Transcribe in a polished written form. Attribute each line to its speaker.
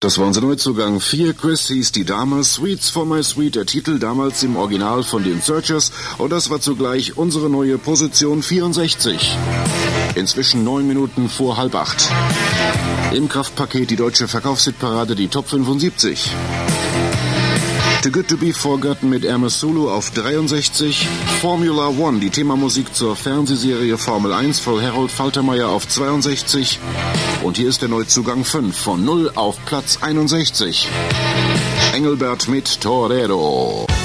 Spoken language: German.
Speaker 1: Das war unser Neuzugang 4. Chris hieß die Dame, Sweets for My Sweet, der Titel damals im Original von den Searchers. Und das war zugleich unsere neue Position 64. Inzwischen 9 Minuten vor 7:30. Im Kraftpaket die deutsche Verkaufshitparade, die Top 75. Too Good to Be Forgotten mit Amos Sulu auf 63. Formula One, die Themamusik zur Fernsehserie Formel 1 von Harold Faltermeyer auf 62. Und hier ist der Neuzugang 5 von 0 auf Platz 61. Engelbert mit Torero.